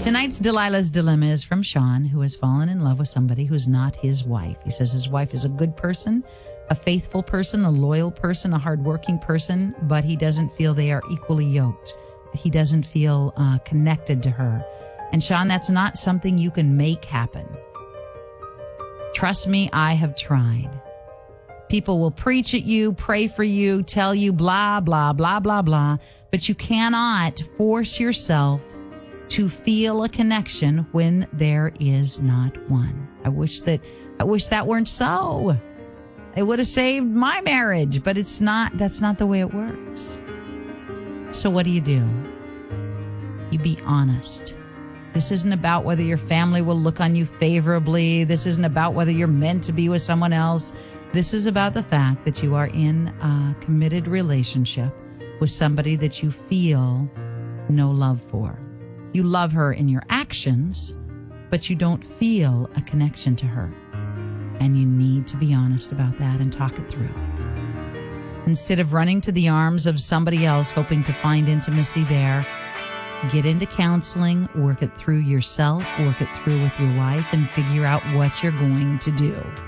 Tonight's Delilah's Dilemma is from Sean, who has fallen in love with somebody who's not his wife. He says his wife is a good person, a faithful person, a loyal person, a hardworking person, but he doesn't feel they are equally yoked. He doesn't feel connected to her. And Sean, that's not something you can make happen. Trust me, I have tried. People will preach at you, pray for you, tell you blah, blah, blah, blah, blah, but you cannot force yourself to feel a connection when there is not one. I wish that weren't so. It would have saved my marriage, but it's not. That's not the way it works. So what do? You be honest. This isn't about whether your family will look on you favorably. This isn't about whether you're meant to be with someone else. This is about the fact that you are in a committed relationship with somebody that you feel no love for. You love her in your actions, but you don't feel a connection to her. And you need to be honest about that and talk it through. Instead of running to the arms of somebody else hoping to find intimacy there, get into counseling, work it through yourself, work it through with your wife, and figure out what you're going to do.